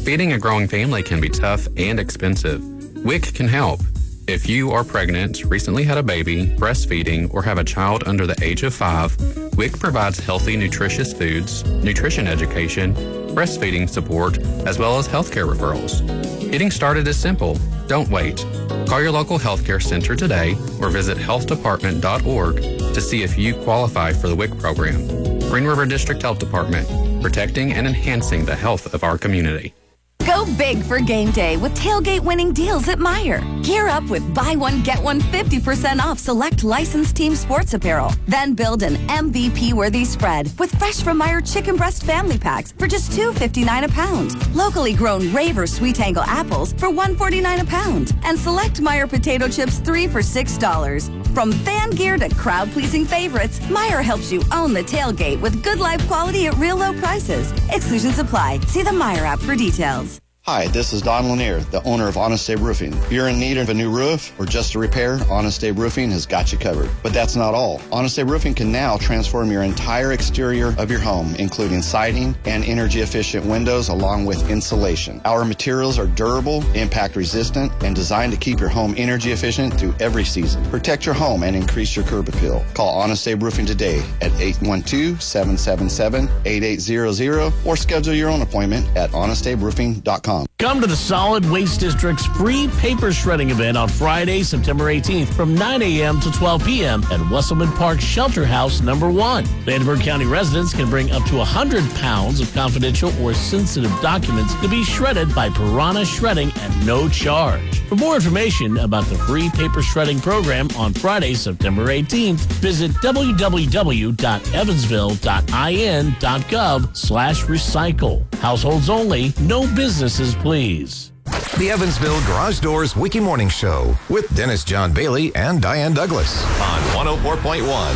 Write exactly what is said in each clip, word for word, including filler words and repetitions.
Feeding a growing family can be tough and expensive. W I C can help. If you are pregnant, recently had a baby, breastfeeding, or have a child under the age of five, W I C provides healthy, nutritious foods, nutrition education, breastfeeding support, as well as healthcare referrals. Getting started is simple. Don't wait. Call your local healthcare center today or visit health department dot org to see if you qualify for the W I C program. Green River District Health Department, protecting and enhancing the health of our community. Go big for game day with tailgate winning deals at Meijer. Gear up with buy one, get one fifty percent off select licensed team sports apparel. Then build an M V P-worthy spread with fresh from Meijer chicken breast family packs for just two fifty-nine a pound. Locally grown Raver Sweet Angle apples for one forty-nine a pound. And select Meijer potato chips three for six dollars. From fan gear to crowd-pleasing favorites, Meijer helps you own the tailgate with good life quality at real low prices. Exclusions apply. See the Meijer app for details. Hi, this is Don Lanier, the owner of Honest Abe Roofing. If you're in need of a new roof or just a repair, Honest Abe Roofing has got you covered. But that's not all. Honest Abe Roofing can now transform your entire exterior of your home, including siding and energy-efficient windows along with insulation. Our materials are durable, impact-resistant, and designed to keep your home energy-efficient through every season. Protect your home and increase your curb appeal. Call Honest Abe Roofing today at eight one two, seven seven seven, eight eight zero zero or schedule your own appointment at honest abe roofing dot com. Come to the Solid Waste District's free paper shredding event on Friday, September eighteenth from nine a.m. to twelve p.m. at Wesselman Park Shelter House number one. Vandenberg County residents can bring up to one hundred pounds of confidential or sensitive documents to be shredded by Piranha Shredding at no charge. For more information about the free paper shredding program on Friday, September eighteenth, visit w w w dot evansville dot i n dot gov slash recycle. Households only, no businesses, please. The Evansville Garage Doors Wiki Morning Show with Dennis John Bailey and Diane Douglas on one oh four point one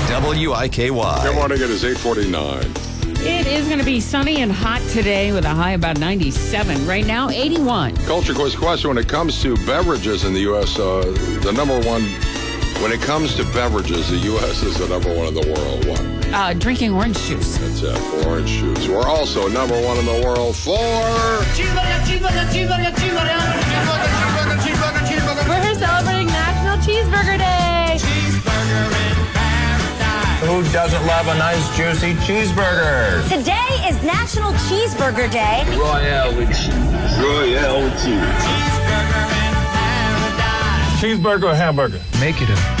W I K Y. Good morning. It is eight forty-nine. It is going to be sunny and hot today with a high about ninety-seven. Right now, eighty-one. Culture quiz question. When it comes to beverages in the U S, uh, the number one, when it comes to beverages, the U S is the number one in the world. What? Uh, drinking orange juice. That's it, for orange juice. We're also number one in the world for... Cheeseburger, cheeseburger, cheeseburger, cheeseburger, cheeseburger, cheeseburger, cheeseburger, cheeseburger. We're here celebrating National Cheeseburger Day. Cheeseburger in paradise. Who doesn't love a nice, juicy cheeseburger? Today is National Cheeseburger Day. Royale with cheese. Royale with cheese. Cheeseburger in paradise. Cheeseburger or hamburger? Make it a